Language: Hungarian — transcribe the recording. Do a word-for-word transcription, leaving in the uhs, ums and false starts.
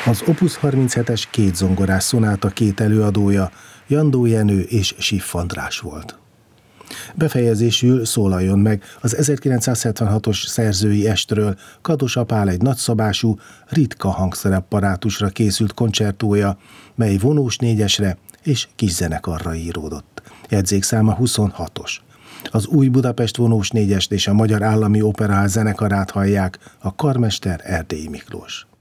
Az Opus harminchetes két zongorás szonáta két előadója Jandó Jenő és Siff András volt. Befejezésül Szólaljon meg az ezerkilencszázhetvenhatos szerzői estről Kadosa Pál egy nagyszabású, ritka hangszerapparátusra készült koncertója, mely vonós négyesre és kis zenekarra íródott. Jegyzékszáma huszonhatos. Az Új Budapest vonós négyest és a Magyar Állami Operaház zenekarát hallják, a karmester Erdélyi Miklós.